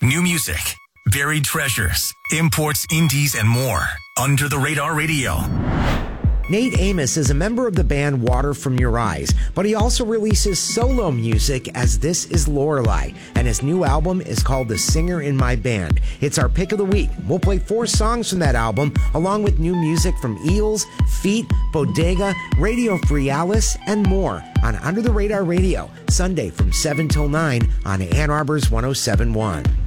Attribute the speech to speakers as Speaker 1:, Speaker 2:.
Speaker 1: New music, buried treasures, imports, indies, and more. Under the Radar Radio.
Speaker 2: Nate Amos is a member of the band Water From Your Eyes, but he also releases solo music as This Is Lorelei, and his new album is called The Singer in My Band. It's our pick of the week. We'll play 4 songs from that album, along with new music from Eels, Feet, Bodega, Radio Free Alice, and more on Under the Radar Radio, Sunday from 7 till 9 on Ann Arbor's 107.1.